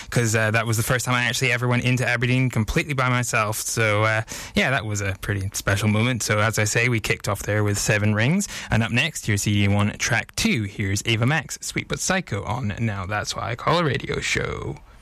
because that was the first time I actually ever went into Aberdeen completely by myself. So, yeah, that was a pretty special moment. So, as I say, we kicked off there with Seven Rings. And up next, here's CD1 track 2. Here's Ava Max, Sweet But Psycho on Now That's What I Call a Radio Show.